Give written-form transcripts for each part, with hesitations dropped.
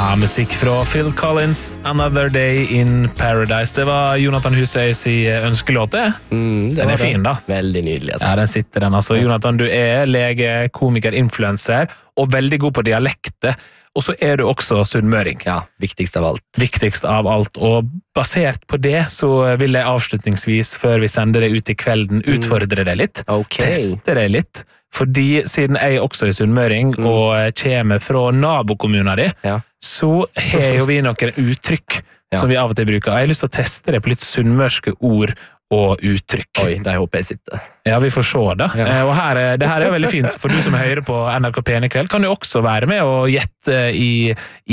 musikk fra Phil Collins, Another Day in Paradise. Det var Jonathan Husøys ønskelåte. Den fin da. Veldig nydelig. Altså. Ja, den sitter den. Altså, Jonathan, du lege, komiker, influencer, og veldig god på dialekter. Og så du også sunnmøring. Ja, viktigst av alt. Viktigst av alt. Og basert på det, så vil jeg avslutningsvis, før vi sender det ut i kvelden, utfordre deg litt. Teste deg litt. Fordi siden jeg også sunnmøring og kommer fra nabokommunen din, så har jo vi noen uttrykk som vi av og til bruker. Jeg har lyst til å teste det på litt sunnmørske ord og uttrykk. Oi, det håper jeg sitter. Ja, vi får se da. Og det her jo veldig fint, for du som hører på NRK P1 i kveld, kan du også være med og gjette i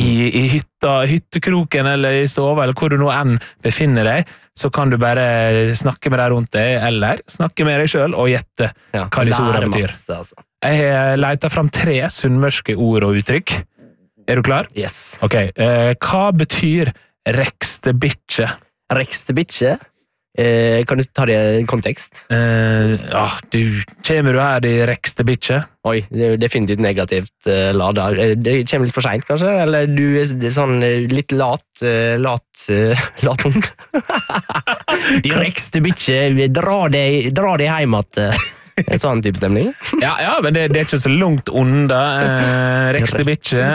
hyttekroken, eller i stova, eller hvor du nå enn befinner deg, så kan du bare snakke med deg rundt deg, eller snakke med deg selv og gjette hva disse ordene betyr. Masse, altså. Jeg har letet fram 3 sunnmørske ord og uttrykk. Er du klar? Yes. Ok, hva betyr rekstebitje? Rekstebitje? Kan du ta det i en kontekst? Kommer du her i rekstebitje? Oi, det definitivt negativt lada. Det kommer litt for sent, kanskje? Eller du sånn litt lat ung? De rekstebitje, dra deg hjem at... En sånn type stemning? Ja, men det ikke så langt unna. Rekstebitje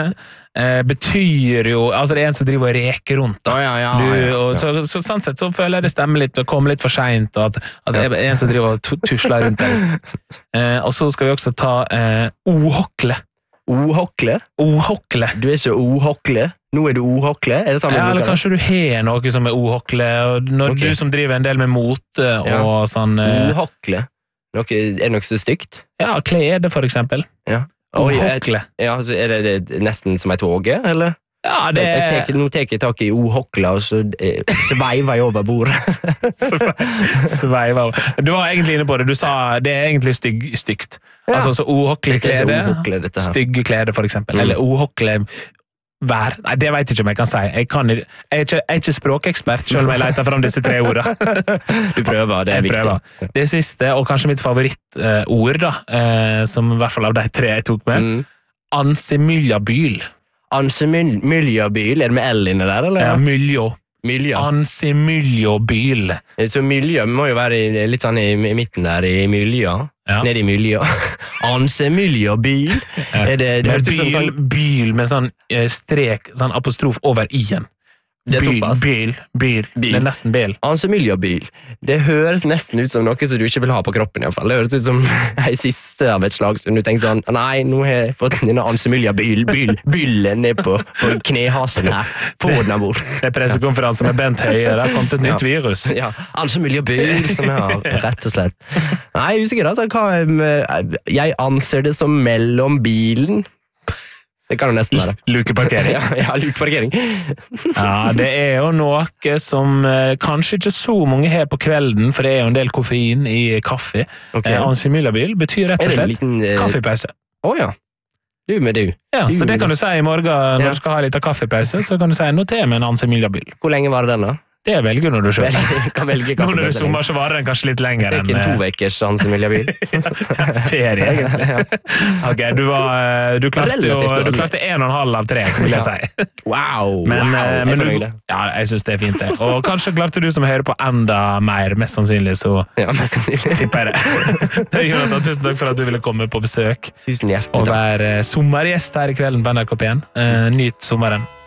betyr jo, altså det en som driver og reker rundt da. Så sånn sett så føler jeg det stemmer litt og kommer litt for sent, og at det en som driver og tusler rundt deg. Og så skal vi også ta ohokle. Ohokle? Ohokle. Du ikke ohokle? Nå du ohokle? Det sånn eller kanskje du har noe som ohokle, og når du som driver en del med mote og sånn... Ohokle? Det noe så stygt? Ja, klede for eksempel. Ja. Ohokle. Ja, så det nesten som et tåge, eller? Ja, det Nå tek jeg tak i ohokla, og så sveiver jeg over bordet. Sveiver over. Du var egentlig inne på det, du sa det egentlig stygt. Altså, så ohokle klede, stygge klede for eksempel, eller ohokle vær. Nei, det vet jeg ikke om jeg kan si. Jeg er ikke språkekspert, selv om jeg leter fram disse 3 ordene. Du prøver, det viktig. Det siste, og kanskje mitt favorittord da, som i hvert fall av de 3 jeg tok med, ansemyljabyl. Ansemyljabyl, det med L inne der, eller? Ja, myljo. Ansemyljabyl. Så mylja må jo være litt sånn i midten der, i mylja. Nede i mylja. Ansemyljabyl. Byl med sånn strek, sånn apostrof over i-en. Det såpass. Bil. Det nesten bil. Ansemyljabyl. Det høres nesten ut som noe som du ikke vil ha på kroppen i hvert fall. Det høres ut som en siste av et slag som du tenker sånn, nei, nå har jeg fått denne ansemyljabylen ned på knehasen her. Få den bort. Det pressekonferanse med Bent Høie, det har kommet et nytt virus. Ja, ansemyljabyl som jeg har, rett og slett. Nei, jeg er usikker altså, jeg anser det som mellom bilen. Det kan jo nesten være. Lukeparkering. Ja, lukeparkering. Ja, det jo noe som kanskje ikke så mange har på kvelden, for det jo en del koffein i kaffe. Ansemyljabyl betyr rett og slett kaffepause. Ja. Du med du. Ja, så det kan du si i morgen når du skal ha litt av kaffepause, så kan du si noter med en ansemyljabyl. Hvor lenge var det den da? Det velger når du selv. Kan velge nå når det sommer, så varer den kanskje litt lenger enn... Det ikke en 2 ukers ansemyljabyl. Ferie, egentlig. Ok, du klarte 1,5 av 3, vil jeg si. Wow! Men jeg synes det fint det. Og kanskje klarte du som hører på enda mer, mest sannsynlig, så tipper jeg det. Jonathan, tusen takk for at du ville komme på besøk. Tusen hjertelig takk. Og være sommergjest her i kvelden på NRK P1. Nyt sommeren.